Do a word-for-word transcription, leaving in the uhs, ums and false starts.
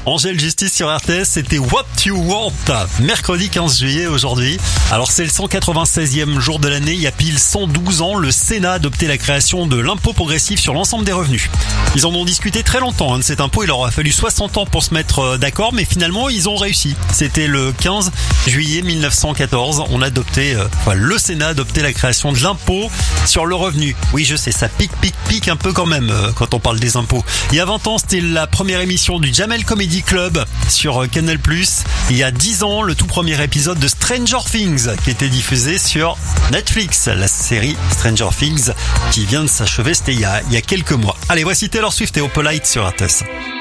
Angèle Justice sur R T S, c'était What You Want, mercredi quinze juillet aujourd'hui. Alors c'est le cent quatre-vingt-seizième jour de l'année, il y a pile cent douze ans, le Sénat a adopté la création de l'impôt progressif sur l'ensemble des revenus. Ils en ont discuté très longtemps hein, de cet impôt, il leur a fallu soixante ans pour se mettre d'accord, mais finalement ils ont réussi. C'était le quinze juillet mille neuf cent quatorze, on a adopté, euh, enfin, le Sénat a adopté la création de l'impôt sur le revenu. Oui je sais, ça pique, pique, pique un peu quand même euh, quand on parle des impôts. Il y a vingt ans, c'était la première émission du Jamel Comedy Club sur Canal plus. Il y a dix ans, le tout premier épisode de Stranger Things qui était diffusé sur Netflix. La série Stranger Things qui vient de s'achever, c'était il y a, il y a quelques mois. Allez, voici Taylor Swift et Opalite sur R T S.